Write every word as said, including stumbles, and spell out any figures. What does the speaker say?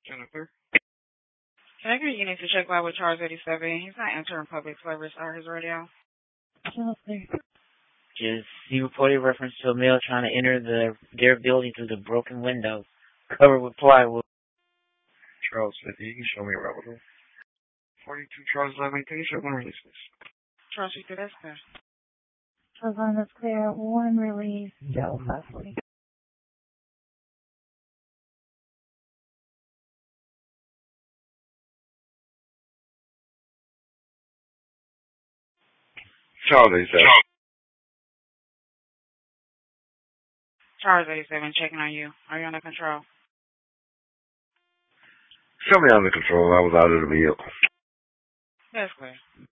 Jennifer. Can I get a unit to check by with Charles eighty-seven? He's not entering public service or his radio. Jennifer. Just he reported reference to a male trying to enter the their building through the broken window, covered with plywood. Charles fifty, you can show me around with him. forty-two Charles eleven, can you show one release, please? Charles fifty, that's clear. Charles eleven, that's clear. One release. Delta. Charles eighty-seven. Charles eighty-seven, checking on you. Are you under control? Show me under control. I was out of the vehicle. That's clear.